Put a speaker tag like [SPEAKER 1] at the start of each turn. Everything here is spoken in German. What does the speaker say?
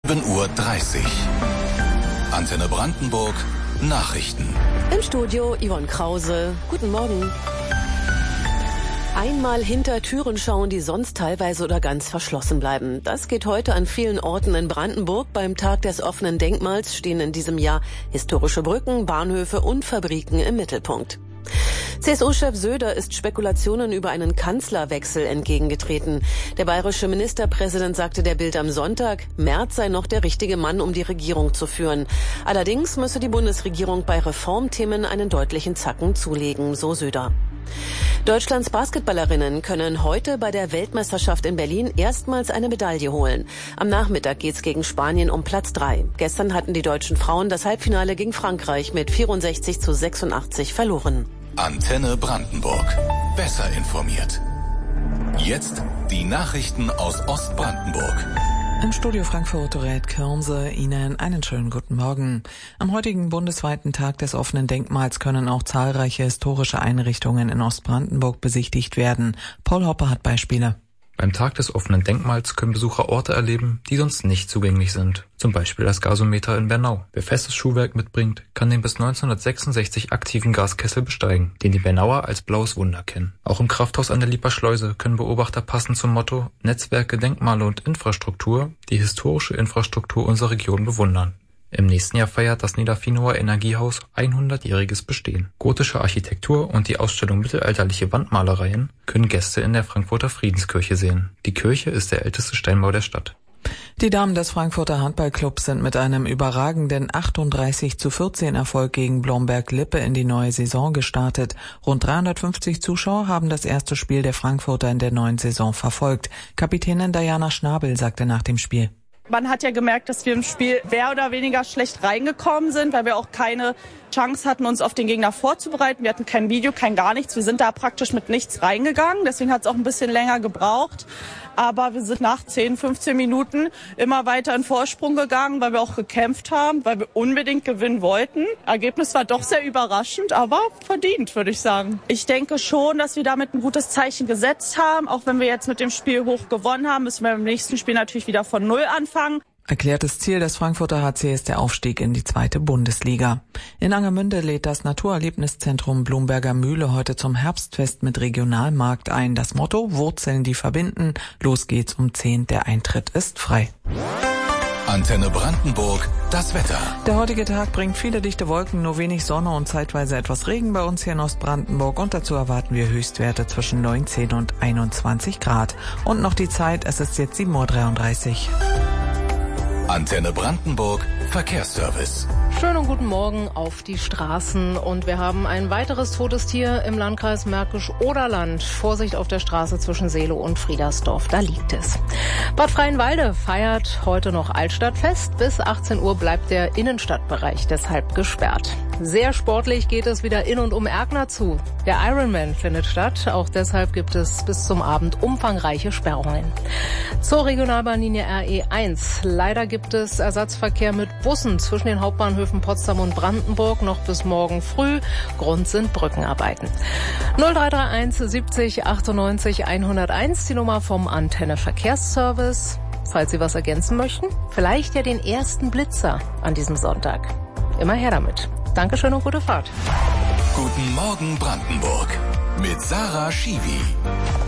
[SPEAKER 1] 7:30 Uhr. Antenne Brandenburg Nachrichten.
[SPEAKER 2] Im Studio Yvonne Krause. Guten Morgen. Einmal hinter Türen schauen, die sonst teilweise oder ganz verschlossen bleiben. Das geht heute an vielen Orten in Brandenburg. Beim Tag des offenen Denkmals stehen in diesem Jahr historische Brücken, Bahnhöfe und Fabriken im Mittelpunkt. CSU-Chef Söder ist Spekulationen über einen Kanzlerwechsel entgegengetreten. Der bayerische Ministerpräsident sagte der Bild am Sonntag, Merz sei noch der richtige Mann, um die Regierung zu führen. Allerdings müsse die Bundesregierung bei Reformthemen einen deutlichen Zacken zulegen, so Söder. Deutschlands Basketballerinnen können heute bei der Weltmeisterschaft in Berlin erstmals eine Medaille holen. Am Nachmittag geht's gegen Spanien um Platz 3. Gestern hatten die deutschen Frauen das Halbfinale gegen Frankreich mit 64:86 verloren.
[SPEAKER 1] Antenne Brandenburg. Besser informiert. Jetzt die Nachrichten aus Ostbrandenburg.
[SPEAKER 3] Im Studio Frankfurt Dorette Kirnse, Ihnen einen schönen guten Morgen. Am heutigen bundesweiten Tag des offenen Denkmals können auch zahlreiche historische Einrichtungen in Ostbrandenburg besichtigt werden. Paul Hoppe hat Beispiele.
[SPEAKER 4] Beim Tag des offenen Denkmals können Besucher Orte erleben, die sonst nicht zugänglich sind. Zum Beispiel das Gasometer in Bernau. Wer festes Schuhwerk mitbringt, kann den bis 1966 aktiven Gaskessel besteigen, den die Bernauer als blaues Wunder kennen. Auch im Krafthaus an der Lieper Schleuse können Beobachter passend zum Motto Netzwerke, Denkmale und Infrastruktur die historische Infrastruktur unserer Region bewundern. Im nächsten Jahr feiert das Niederfinoer Energiehaus 100-jähriges Bestehen. Gotische Architektur und die Ausstellung mittelalterliche Wandmalereien können Gäste in der Frankfurter Friedenskirche sehen. Die Kirche ist der älteste Steinbau der Stadt.
[SPEAKER 3] Die Damen des Frankfurter Handballclubs sind mit einem überragenden 38:14 Erfolg gegen Blomberg-Lippe in die neue Saison gestartet. Rund 350 Zuschauer haben das erste Spiel der Frankfurter in der neuen Saison verfolgt. Kapitänin Diana Schnabel sagte nach dem Spiel:
[SPEAKER 5] Man hat ja gemerkt, dass wir im Spiel mehr oder weniger schlecht reingekommen sind, weil wir auch keine Chance hatten, uns auf den Gegner vorzubereiten. Wir hatten kein Video, kein gar nichts. Wir sind da praktisch mit nichts reingegangen. Deswegen hat es auch ein bisschen länger gebraucht. Aber wir sind nach 10, 15 Minuten immer weiter in Vorsprung gegangen, weil wir auch gekämpft haben, weil wir unbedingt gewinnen wollten. Ergebnis war doch sehr überraschend, aber verdient, würde ich sagen. Ich denke schon, dass wir damit ein gutes Zeichen gesetzt haben. Auch wenn wir jetzt mit dem Spiel hoch gewonnen haben, müssen wir im nächsten Spiel natürlich wieder von Null anfangen.
[SPEAKER 3] Erklärtes Ziel des Frankfurter HC ist der Aufstieg in die 2. Bundesliga. In Angermünde lädt das Naturerlebniszentrum Blumberger Mühle heute zum Herbstfest mit Regionalmarkt ein. Das Motto: Wurzeln, die verbinden. Los geht's um 10. Der Eintritt ist frei.
[SPEAKER 1] Antenne Brandenburg, das Wetter.
[SPEAKER 3] Der heutige Tag bringt viele dichte Wolken, nur wenig Sonne und zeitweise etwas Regen bei uns hier in Ostbrandenburg. Und dazu erwarten wir Höchstwerte zwischen 19 und 21 Grad. Und noch die Zeit, es ist jetzt 7:33 Uhr.
[SPEAKER 1] Antenne Brandenburg, Verkehrsservice.
[SPEAKER 6] Schönen guten Morgen auf die Straßen. Und wir haben ein weiteres totes Tier im Landkreis Märkisch-Oderland. Vorsicht auf der Straße zwischen Seelow und Friedersdorf, da liegt es. Bad Freienwalde feiert heute noch Altstadtfest. Bis 18 Uhr bleibt der Innenstadtbereich deshalb gesperrt. Sehr sportlich geht es wieder in und um Erkner zu. Der Ironman findet statt. Auch deshalb gibt es bis zum Abend umfangreiche Sperrungen. Zur Regionalbahnlinie RE1. Leider gibt es Ersatzverkehr mit Bussen zwischen den Hauptbahnhöfen Potsdam und Brandenburg noch bis morgen früh. Grund sind Brückenarbeiten. 0331 70 98 101, die Nummer vom Antenne Verkehrsservice. Falls Sie was ergänzen möchten, vielleicht ja den ersten Blitzer an diesem Sonntag. Immer her damit. Dankeschön und gute Fahrt.
[SPEAKER 1] Guten Morgen Brandenburg mit Sarah Schiwi.